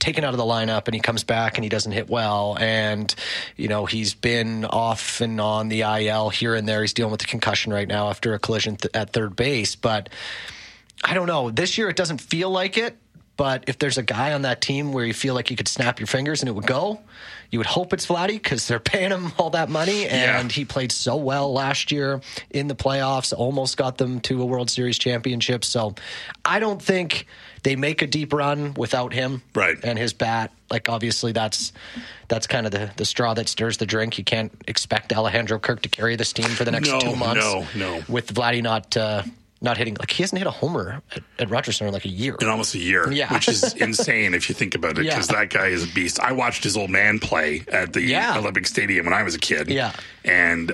taken out of the lineup and he comes back and he doesn't hit well. And, he's been off and on the IL here and there. He's dealing with a concussion right now after a collision at third base. But I don't know. This year it doesn't feel like it. But if there's a guy on that team where you feel like you could snap your fingers and it would go, you would hope it's Vladdy because they're paying him all that money. And he played so well last year in the playoffs, almost got them to a World Series championship. So I don't think they make a deep run without him and his bat. Like, obviously, that's kind of the straw that stirs the drink. You can't expect Alejandro Kirk to carry this team for the next 2 months. No. With Vladdy not hitting, like he hasn't hit a homer at Rogers Center in like a year. In almost a year, which is insane if you think about it, because that guy is a beast. I watched his old man play at the Olympic Stadium when I was a kid. Yeah. And,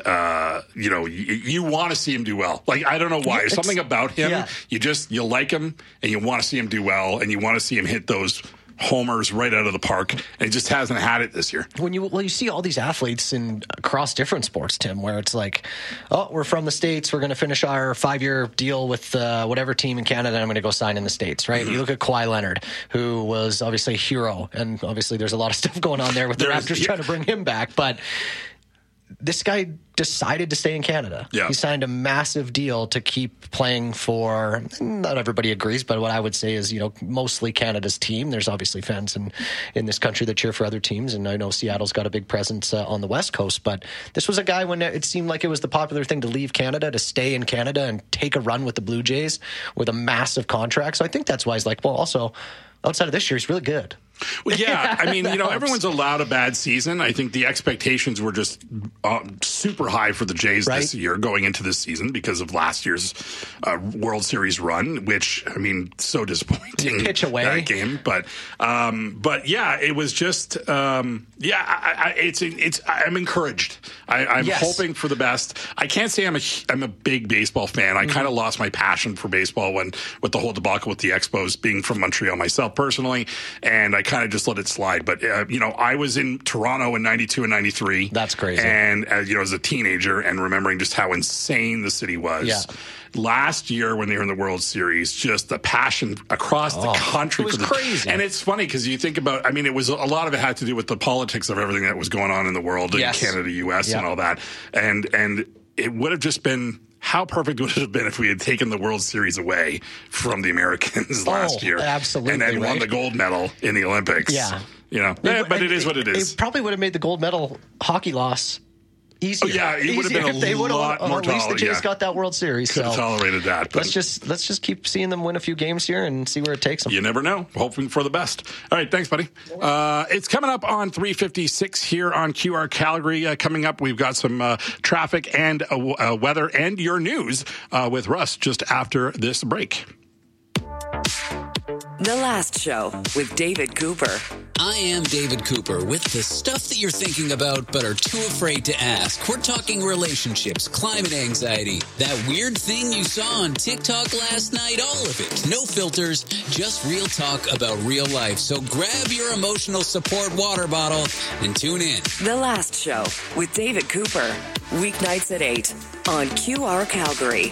you want to see him do well. Like, I don't know why. There's something about him. You like him, and you want to see him do well, and you want to see him hit those homers right out of the park, and he just hasn't had it this year. When you see all these athletes across different sports, Tim, where it's like, oh, we're from the States, we're going to finish our 5-year deal with whatever team in Canada, and I'm going to go sign in the States, right? Mm-hmm. You look at Kawhi Leonard, who was obviously a hero, and obviously there's a lot of stuff going on there with the Raptors trying to bring him back, but this guy decided to stay in Canada. Yeah. He signed a massive deal to keep playing for, not everybody agrees, but what I would say is, mostly Canada's team. There's obviously fans in this country that cheer for other teams, and I know Seattle's got a big presence on the West Coast, but this was a guy when it seemed like it was the popular thing to leave Canada, to stay in Canada and take a run with the Blue Jays with a massive contract. So I think that's why he's like, well, also, outside of this year, he's really good. Well, yeah. I mean, everyone's allowed a bad season. I think the expectations were just super high for the Jays this year going into this season because of last year's World Series run, which, I mean, so disappointing. Pitch away that game, but yeah, it was just I'm encouraged. I'm hoping for the best. I can't say I'm a big baseball fan. I kind of lost my passion for baseball with the whole debacle with the Expos, being from Montreal myself personally, and I kind of just let it slide. But, I was in Toronto in 92 and 93. That's crazy. And, as a teenager and remembering just how insane the city was. Yeah. Last year when they were in the World Series, just the passion across the country. It was crazy. And it's funny because you think about, it was a lot of it had to do with the politics of everything that was going on in the world, in Canada, U.S. and all that. And it would have just been, how perfect would it have been if we had taken the World Series away from the Americans last year? Absolutely. And then won the gold medal in the Olympics. Yeah. But it is what it is. It probably would have made the gold medal hockey loss easier. Oh, yeah, it would have been a lot more tolerable. At least the Jays got that World Series. Could have tolerated that. But let's just keep seeing them win a few games here and see where it takes them. You never know. Hoping for the best. All right, thanks, buddy. It's coming up on 3:56 here on QR Calgary. Coming up, we've got some traffic and weather and your news with Russ just after this break. The Last Show with David Cooper. I am David Cooper with the stuff that you're thinking about but are too afraid to ask. We're talking relationships, climate anxiety, that weird thing you saw on TikTok last night, all of it. No filters, just real talk about real life. So grab your emotional support water bottle and tune in. The Last Show with David Cooper. Weeknights at 8 on QR Calgary.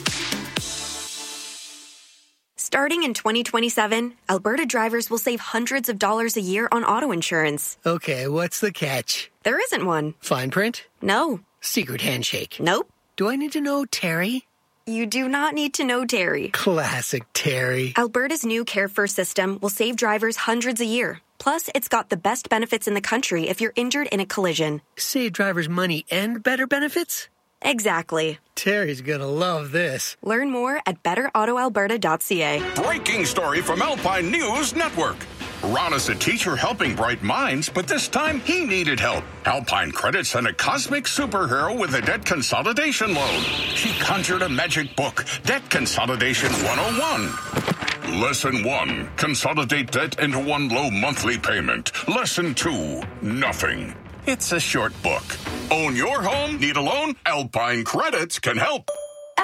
Starting in 2027, Alberta drivers will save hundreds of dollars a year on auto insurance. Okay, what's the catch? There isn't one. Fine print? No. Secret handshake? Nope. Do I need to know Terry? You do not need to know Terry. Classic Terry. Alberta's new Care First system will save drivers hundreds a year. Plus, it's got the best benefits in the country if you're injured in a collision. Save drivers money and better benefits? Exactly. Terry's gonna love this. Learn more at betterautoalberta.ca. Breaking story from Alpine News Network. Ron is a teacher helping bright minds, but this time he needed help. Alpine Credit sent a cosmic superhero with a debt consolidation loan. She conjured a magic book, Debt Consolidation 101. Lesson 1, consolidate debt into one low monthly payment. Lesson 2, nothing. It's a short book. Own your home? Need a loan? Alpine Credits can help.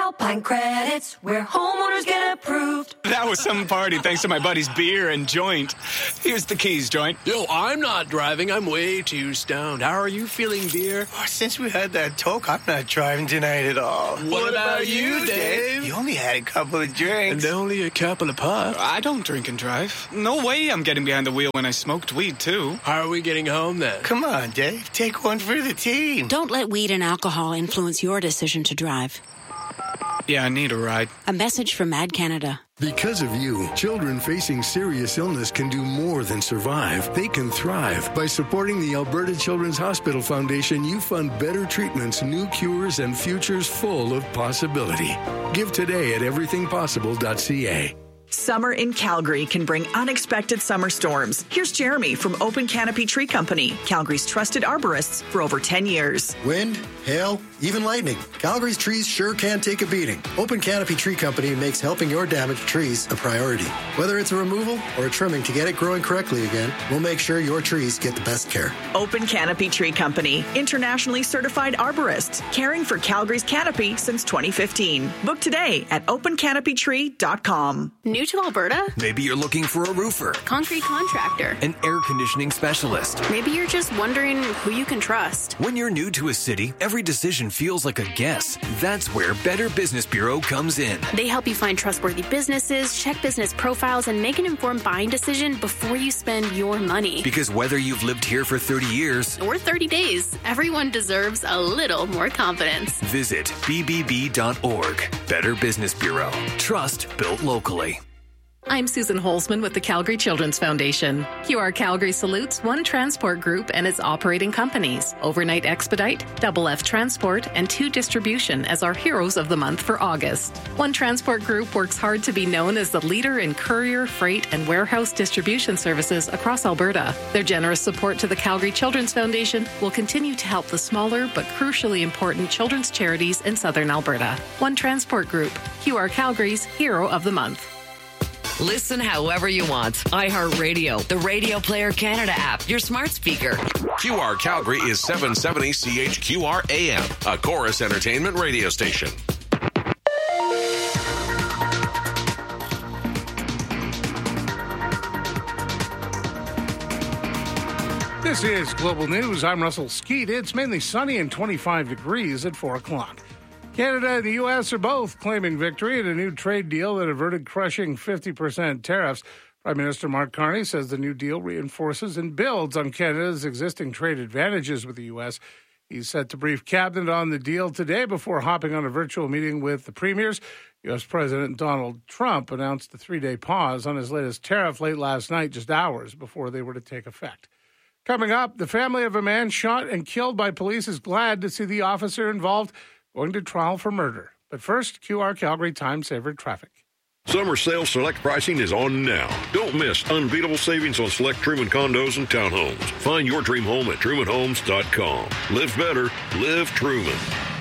Alpine Credits, where homeowners get approved. That was some party thanks to my buddy's beer and joint. Here's the keys, joint. Yo, I'm not driving. I'm way too stoned. How are you feeling, beer? Oh, since we had that talk, I'm not driving tonight at all. What about you, Dave? You only had a couple of drinks. And only a couple of puffs. I don't drink and drive. No way I'm getting behind the wheel when I smoked weed, too. How are we getting home, then? Come on, Dave. Take one for the team. Don't let weed and alcohol influence your decision to drive. Yeah, I need a ride. A message from Mad Canada. Because of you, children facing serious illness can do more than survive. They can thrive. By supporting the Alberta Children's Hospital Foundation, you fund better treatments, new cures, and futures full of possibility. Give today at everythingpossible.ca. Summer in Calgary can bring unexpected summer storms. Here's Jeremy from Open Canopy Tree Company, Calgary's trusted arborists for over 10 years. Wind, hail, even lightning. Calgary's trees sure can take a beating. Open Canopy Tree Company makes helping your damaged trees a priority. Whether it's a removal or a trimming to get it growing correctly again, we'll make sure your trees get the best care. Open Canopy Tree Company, internationally certified arborists, caring for Calgary's canopy since 2015. Book today at opencanopytree.com. New to Alberta? Maybe you're looking for a roofer, concrete contractor, an air conditioning specialist. Maybe you're just wondering who you can trust. When you're new to a city, every decision feels like a guess. That's where Better Business Bureau comes in. They help you find trustworthy businesses, check business profiles, and make an informed buying decision before you spend your money. Because whether you've lived here for 30 years or 30 days, everyone deserves a little more confidence. Visit bbb.org. Better Business Bureau. Trust built locally. I'm Susan Holzman with the Calgary Children's Foundation. QR Calgary salutes One Transport Group and its operating companies, Overnight Expedite, Double F Transport, and 2 Distribution as our heroes of the month for August. One Transport Group works hard to be known as the leader in courier, freight, and warehouse distribution services across Alberta. Their generous support to the Calgary Children's Foundation will continue to help the smaller but crucially important children's charities in southern Alberta. One Transport Group, QR Calgary's Hero of the Month. Listen however you want. iHeartRadio, the Radio Player Canada app, your smart speaker. QR Calgary is 770 CHQR AM, a Chorus Entertainment radio station. This is Global News. I'm Russell Skeet. It's mainly sunny and 25 degrees at 4 o'clock. Canada and the U.S. are both claiming victory in a new trade deal that averted crushing 50% tariffs. Prime Minister Mark Carney says the new deal reinforces and builds on Canada's existing trade advantages with the U.S. He's set to brief Cabinet on the deal today before hopping on a virtual meeting with the premiers. U.S. President Donald Trump announced a 3-day pause on his latest tariff late last night, just hours before they were to take effect. Coming up, the family of a man shot and killed by police is glad to see the officer involved going to trial for murder. But first, QR Calgary Time Saver traffic. Summer sale select pricing is on now. Don't miss unbeatable savings on select Truman condos and townhomes. Find your dream home at trumanhomes.com. Live better. Live Truman.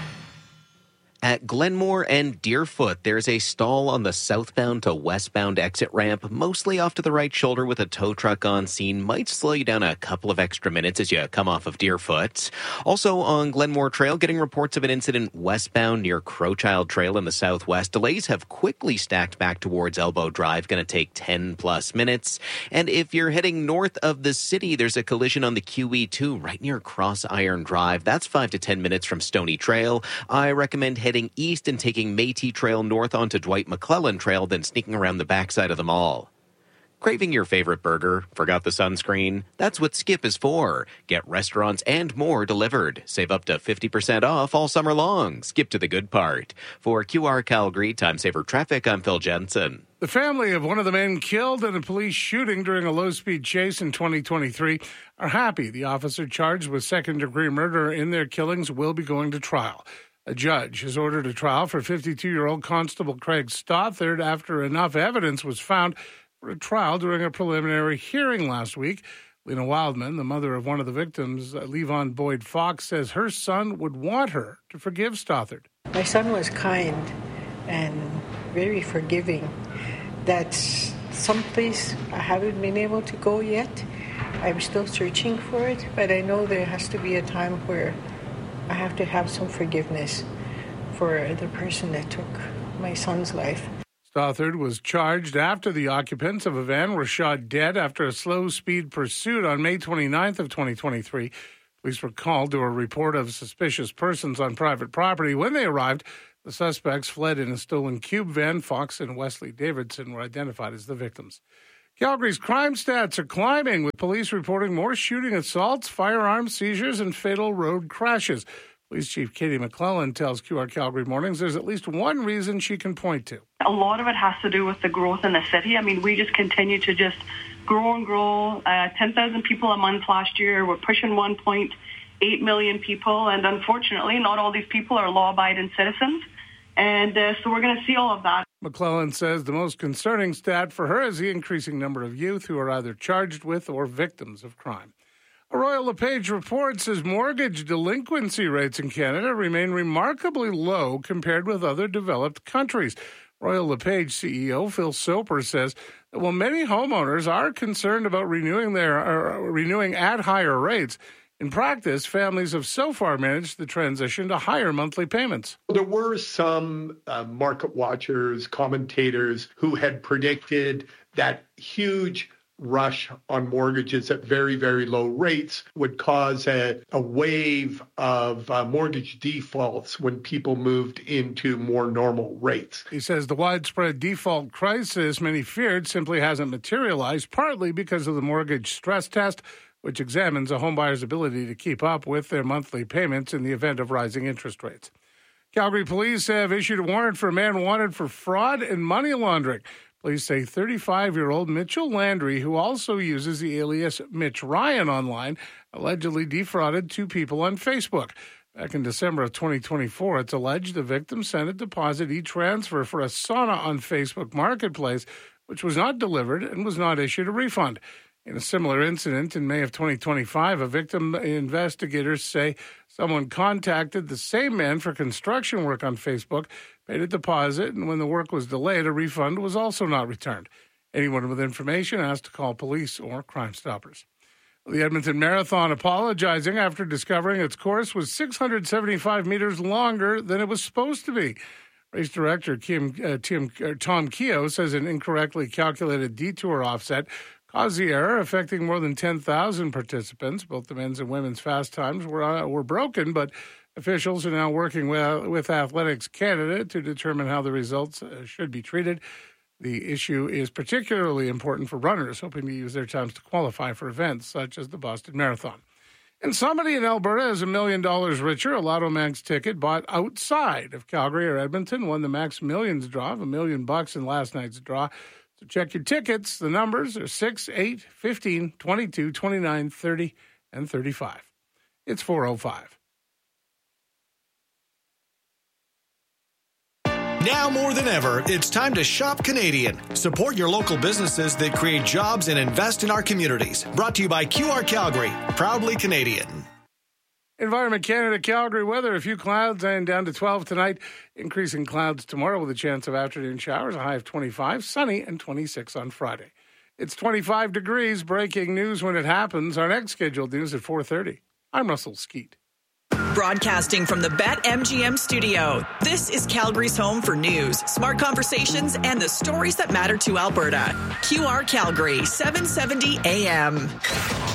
At Glenmore and Deerfoot, there's a stall on the southbound to westbound exit ramp, mostly off to the right shoulder with a tow truck on scene. Might slow you down a couple of extra minutes as you come off of Deerfoot. Also on Glenmore Trail, getting reports of an incident westbound near Crowchild Trail in the southwest. Delays have quickly stacked back towards Elbow Drive, going to take 10-plus minutes. And if you're heading north of the city, there's a collision on the QE2 right near Cross Iron Drive. That's 5 to 10 minutes from Stony Trail. I recommend heading east and taking Métis Trail north onto Dwight McClellan Trail, then sneaking around the backside of the mall. Craving your favorite burger? Forgot the sunscreen? That's what Skip is for. Get restaurants and more delivered. Save up to 50% off all summer long. Skip to the good part. For QR Calgary Time Saver Traffic, I'm Phil Jensen. The family of one of the men killed in a police shooting during a low-speed chase in 2023 are happy the officer charged with second-degree murder in their killings will be going to trial. A judge has ordered a trial for 52-year-old Constable Craig Stothard after enough evidence was found for a trial during a preliminary hearing last week. Lena Wildman, the mother of one of the victims, Levon Boyd Fox, says her son would want her to forgive Stothard. My son was kind and very forgiving. That's someplace I haven't been able to go yet. I'm still searching for it, but I know there has to be a time where I have to have some forgiveness for the person that took my son's life. Stothard was charged after the occupants of a van were shot dead after a slow-speed pursuit on May 29th of 2023. Police were called to a report of suspicious persons on private property. When they arrived, the suspects fled in a stolen cube van. Fox and Wesley Davidson were identified as the victims. Calgary's crime stats are climbing, with police reporting more shooting assaults, firearms seizures, and fatal road crashes. Police Chief Katie McClellan tells QR Calgary Mornings there's at least one reason she can point to. A lot of it has to do with the growth in the city. I mean, we just continue to just grow and grow. 10,000 people a month last year. We're pushing 1.8 million people. And unfortunately, not all these people are law-abiding citizens. And so we're going to see all of that. McClellan says the most concerning stat for her is the increasing number of youth who are either charged with or victims of crime. A Royal LePage report says mortgage delinquency rates in Canada remain remarkably low compared with other developed countries. Royal LePage CEO Phil Soper says that while many homeowners are concerned about renewing at higher rates, in practice, families have so far managed the transition to higher monthly payments. There were some market watchers, commentators who had predicted that huge rush on mortgages at very, very low rates would cause a wave of mortgage defaults when people moved into more normal rates. He says the widespread default crisis many feared simply hasn't materialized, partly because of the mortgage stress test, which examines a homebuyer's ability to keep up with their monthly payments in the event of rising interest rates. Calgary police have issued a warrant for a man wanted for fraud and money laundering. Police say 35-year-old Mitchell Landry, who also uses the alias Mitch Ryan online, allegedly defrauded two people on Facebook. Back in December of 2024, it's alleged the victim sent a deposit e-transfer for a sauna on Facebook Marketplace, which was not delivered and was not issued a refund. In a similar incident in May of 2025, a victim investigators say someone contacted the same man for construction work on Facebook, paid a deposit, and when the work was delayed, a refund was also not returned. Anyone with information asked to call police or Crime Stoppers. The Edmonton Marathon apologizing after discovering its course was 675 meters longer than it was supposed to be. Race director Tom Keogh says an incorrectly calculated detour offset caused the error, affecting more than 10,000 participants. Both the men's and women's fast times were broken, but officials are now working with Athletics Canada to determine how the results should be treated. The issue is particularly important for runners hoping to use their times to qualify for events such as the Boston Marathon. And somebody in Alberta is $1 million richer. A Lotto Max ticket bought outside of Calgary or Edmonton won the Max Millions draw of $1 million in last night's draw. So check your tickets. The numbers are 6, 8, 15, 22, 29, 30, and 35. It's 4:05. Now more than ever, it's time to shop Canadian. Support your local businesses that create jobs and invest in our communities. Brought to you by QR Calgary, proudly Canadian. Environment Canada Calgary weather, a few clouds and down to 12 tonight. Increasing clouds tomorrow with a chance of afternoon showers, a high of 25, sunny and 26 on Friday. It's 25 degrees. Breaking news when it happens. Our next scheduled news at 4:30. I'm Russell Skeet. Broadcasting from the BetMGM studio, this is Calgary's home for news, smart conversations, and the stories that matter to Alberta. QR Calgary, 770 AM.